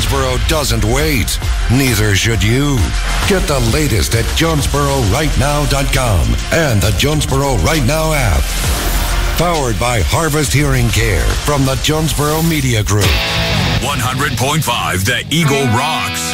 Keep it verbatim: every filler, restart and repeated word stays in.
Jonesboro doesn't wait. Neither should you. Get the latest at Jonesboro Right Now dot com and the Jonesboro Right Now app. Powered by Harvest Hearing Care from the Jonesboro Media Group. one hundred point five The Eagle rocks.